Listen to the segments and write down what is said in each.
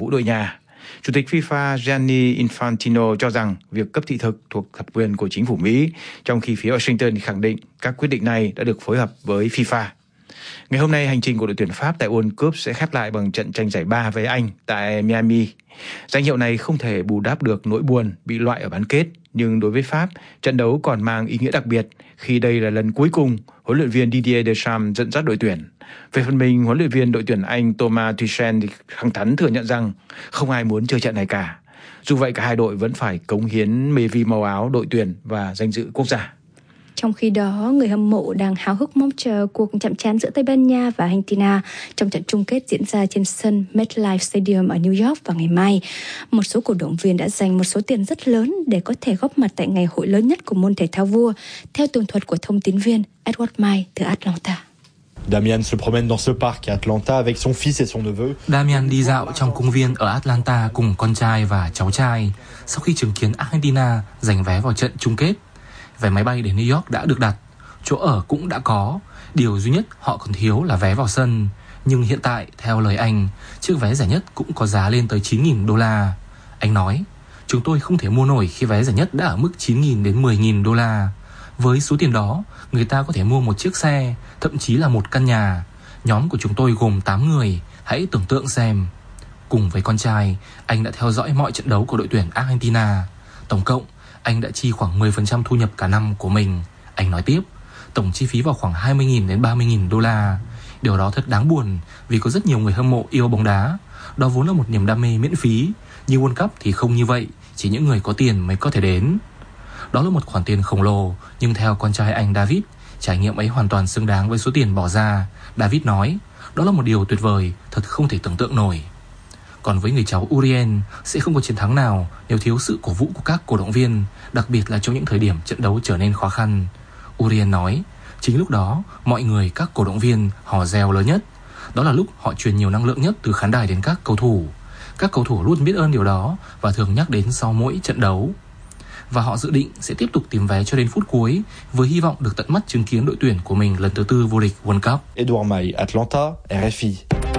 vũ đội nhà. Chủ tịch FIFA Gianni Infantino cho rằng việc cấp thị thực thuộc thẩm quyền của chính phủ Mỹ, trong khi phía Washington khẳng định các quyết định này đã được phối hợp với FIFA. Ngày hôm nay, hành trình của đội tuyển Pháp tại World Cup sẽ khép lại bằng trận tranh giải ba với Anh tại Miami. Danh hiệu này không thể bù đắp được nỗi buồn bị loại ở bán kết, nhưng đối với Pháp, trận đấu còn mang ý nghĩa đặc biệt khi đây là lần cuối cùng huấn luyện viên Didier Deschamps dẫn dắt đội tuyển. Về phần mình, huấn luyện viên đội tuyển Anh Thomas Tuchel thẳng thắn thừa nhận rằng không ai muốn chơi trận này cả. Dù vậy, cả hai đội vẫn phải cống hiến vì màu áo đội tuyển và danh dự quốc gia. Trong khi đó, người hâm mộ đang háo hức mong chờ cuộc chạm trán giữa Tây Ban Nha và Argentina trong trận chung kết diễn ra trên sân MetLife Stadium ở New York vào ngày mai. Một số cổ động viên đã dành một số tiền rất lớn để có thể góp mặt tại ngày hội lớn nhất của môn thể thao vua, theo tường thuật của thông tín viên Edward Mai từ Atlanta. Damian se promène dans ce parc à Atlanta avec son fils et son neveu. Damian đi dạo trong công viên ở Atlanta cùng con trai và cháu trai sau khi chứng kiến Argentina giành vé vào trận chung kết. Vé máy bay đến New York đã được đặt, chỗ ở cũng đã có, điều duy nhất họ còn thiếu là vé vào sân. Nhưng hiện tại, theo lời anh, chiếc vé rẻ nhất cũng có giá lên tới $9.000. Anh nói, chúng tôi không thể mua nổi khi vé rẻ nhất đã ở mức $9.000 đến $10.000. Với số tiền đó, người ta có thể mua một chiếc xe, thậm chí là một căn nhà. Nhóm của chúng tôi gồm 8 người, hãy tưởng tượng xem. Cùng với con trai, anh đã theo dõi mọi trận đấu của đội tuyển Argentina. Tổng cộng, anh đã chi khoảng 10% thu nhập cả năm của mình. Anh nói tiếp, tổng chi phí vào khoảng $20.000 đến $30.000. Điều đó thật đáng buồn vì có rất nhiều người hâm mộ yêu bóng đá. Đó vốn là một niềm đam mê miễn phí. Nhưng World Cup thì không như vậy, chỉ những người có tiền mới có thể đến. Đó là một khoản tiền khổng lồ, nhưng theo con trai anh David, trải nghiệm ấy hoàn toàn xứng đáng với số tiền bỏ ra. David nói, đó là một điều tuyệt vời, thật không thể tưởng tượng nổi. Còn với người cháu Urien, sẽ không có chiến thắng nào nếu thiếu sự cổ vũ của các cổ động viên, đặc biệt là trong những thời điểm trận đấu trở nên khó khăn. Urien nói, chính lúc đó, mọi người, các cổ động viên hò reo lớn nhất. Đó là lúc họ truyền nhiều năng lượng nhất từ khán đài đến các cầu thủ. Các cầu thủ luôn biết ơn điều đó và thường nhắc đến sau mỗi trận đấu. Và họ dự định sẽ tiếp tục tìm vé cho đến phút cuối với hy vọng được tận mắt chứng kiến đội tuyển của mình lần thứ 4 vô địch World Cup. Edouard May, Atlanta, RFI.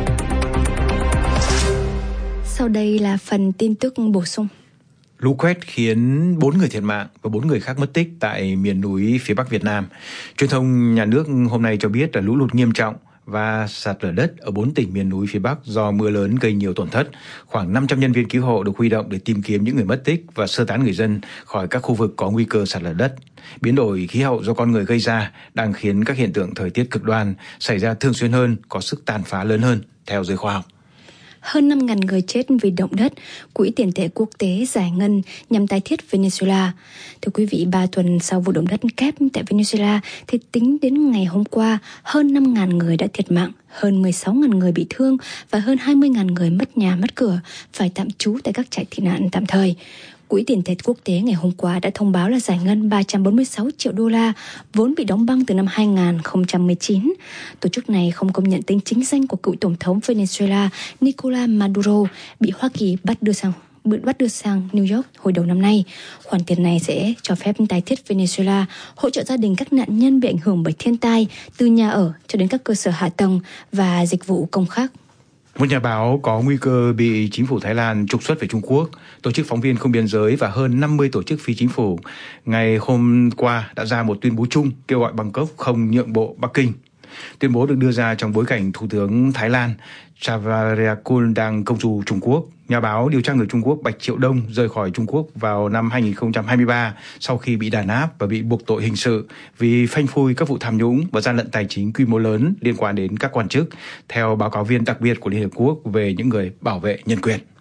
Sau đây là phần tin tức bổ sung. Lũ quét khiến 4 người thiệt mạng và 4 người khác mất tích tại miền núi phía Bắc Việt Nam. Truyền thông nhà nước hôm nay cho biết là lũ lụt nghiêm trọng và sạt lở đất ở 4 tỉnh miền núi phía Bắc do mưa lớn gây nhiều tổn thất. Khoảng 500 nhân viên cứu hộ được huy động để tìm kiếm những người mất tích và sơ tán người dân khỏi các khu vực có nguy cơ sạt lở đất. Biến đổi khí hậu do con người gây ra đang khiến các hiện tượng thời tiết cực đoan xảy ra thường xuyên hơn, có sức tàn phá lớn hơn, theo giới khoa học. Hơn 5.000 người chết vì động đất, Quỹ tiền tệ quốc tế giải ngân nhằm tái thiết Venezuela. Thưa quý vị, 3 tuần sau vụ động đất kép tại Venezuela, thì tính đến ngày hôm qua, hơn 5.000 người đã thiệt mạng, hơn 16.000 người bị thương và hơn 20.000 người mất nhà mất cửa, phải tạm trú tại các trại tị nạn tạm thời. Quỹ tiền tệ quốc tế ngày hôm qua đã thông báo là giải ngân $346 triệu, vốn bị đóng băng từ năm 2019. Tổ chức này không công nhận tính chính danh của cựu tổng thống Venezuela Nicolás Maduro bị Hoa Kỳ bắt đưa sang New York hồi đầu năm nay. Khoản tiền này sẽ cho phép tái thiết Venezuela, hỗ trợ gia đình các nạn nhân bị ảnh hưởng bởi thiên tai, từ nhà ở cho đến các cơ sở hạ tầng và dịch vụ công khác. Một nhà báo có nguy cơ bị chính phủ Thái Lan trục xuất về Trung Quốc, tổ chức Phóng viên Không biên giới và hơn 50 tổ chức phi chính phủ ngày hôm qua đã ra một tuyên bố chung kêu gọi Bangkok không nhượng bộ Bắc Kinh. Tuyên bố được đưa ra trong bối cảnh Thủ tướng Thái Lan Chandrayakul đang công du Trung Quốc. Nhà báo điều tra người Trung Quốc Bạch Triệu Đông rời khỏi Trung Quốc vào năm 2023 sau khi bị đàn áp và bị buộc tội hình sự vì phanh phui các vụ tham nhũng và gian lận tài chính quy mô lớn liên quan đến các quan chức, theo báo cáo viên đặc biệt của Liên Hợp Quốc về những người bảo vệ nhân quyền.